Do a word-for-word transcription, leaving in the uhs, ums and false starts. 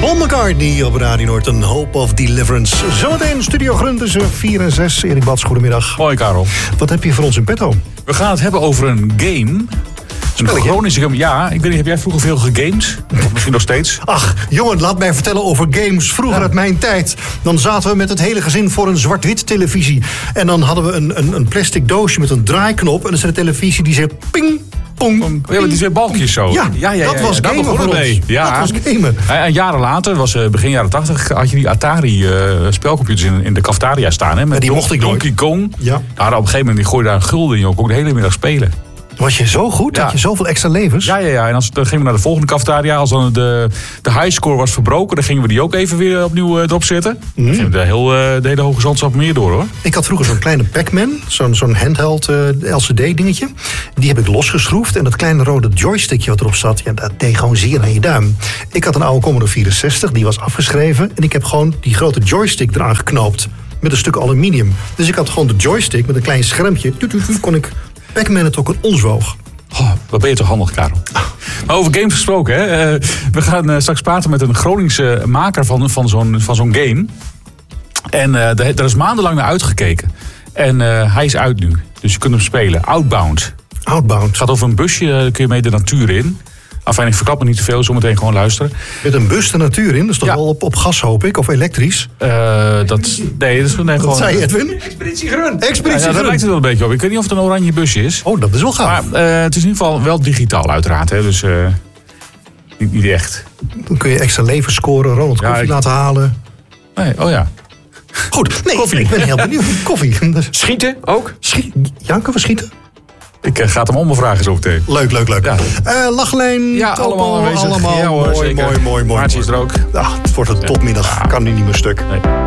Paul McCartney op Radio Noord, een Hope of Deliverance. Zometeen Studio Grun tussen vier en zes. Erik Bats, goedemiddag. Hoi Karel. Wat heb je voor ons in petto? We gaan het hebben over een game. Een chronische game. Ja, ik weet niet, heb jij vroeger veel gegamed? Of misschien nog steeds? Ach, jongen, laat mij vertellen over games. Vroeger ja. uit mijn tijd. Dan zaten we met het hele gezin voor een zwart-wit televisie. En dan hadden we een, een, een plastic doosje met een draaiknop. En dan zei de televisie die zei ping, pong. pong. Ja, met die twee balkjes zo. Ja, ja, ja, dat ja, was ja, gamen voor ons. Ja. Dat was gamen. En jaren later, was begin jaren tachtig, had je die Atari uh, spelcomputers in, in de cafetaria staan. Hè, met ja, die mocht ik nooit. Donkey Kong. Ja. Nou, op een gegeven moment die gooide daar een gulden in. Je kon de hele middag spelen. Was je zo goed? Ja. Had je zoveel extra levens? Ja, ja, ja. En als, dan gingen we naar de volgende cafetaria. Als dan de, de highscore was verbroken, dan gingen we die ook even weer opnieuw uh, erop zetten. Mm. Dan gingen we de, heel, uh, de hele hoge zandstap meer door, hoor. Ik had vroeger zo'n kleine Pac-Man, zo'n, zo'n handheld uh, L C D-dingetje. Die heb ik losgeschroefd. En dat kleine rode joystickje wat erop zat, ja, dat deed gewoon zeer aan je duim. Ik had een oude Commodore vierenzestig, die was afgeschreven. En ik heb gewoon die grote joystick eraan geknoopt. Met een stuk aluminium. Dus ik had gewoon de joystick met een klein schermpje. Toet, toet, toet, kon ik Pac-Man het ook een ons woog. Oh, wat ben je toch handig, Karel. Maar over games gesproken, hè? Uh, we gaan uh, straks praten met een Groningse maker van, van, zo'n, van zo'n game. En uh, daar is maandenlang naar uitgekeken. En uh, hij is uit nu. Dus je kunt hem spelen. Outbound. Outbound. Het gaat over een busje, daar kun je mee de natuur in. Enfin, ik verklap me niet te veel, zometeen gewoon luisteren. Met een bus de natuur in? Dat is toch ja. wel op, op gas, hoop ik? Of elektrisch? Uh, dat, nee, dat is nee, gewoon... Wat zei Edwin? Expeditie Grun. Expeditie ja, ja, Grun. daar lijkt het wel een beetje op. Ik weet niet of het een oranje busje is. Oh, dat is wel gaaf. Maar uh, het is in ieder geval wel digitaal uiteraard. Hè, dus uh, niet, niet echt. Dan kun je extra levens scoren, Ronald ja, koffie ik... laten halen. Nee, oh ja. Goed, nee, koffie. Ik ben heel benieuwd. Koffie. Schieten ook? Schiet. Ja, kunnen we schieten? Ik uh, ga het hem om vragen zo meteen. Leuk, leuk, leuk. Ja. Uh, Lachleen, ja, Topo, allemaal aanwezig. allemaal ja, hoor, mooi, mooi, mooi, mooi. Maartje is er ook. Ah, het wordt een topmiddag. Ja. Kan nu niet meer stuk. Nee.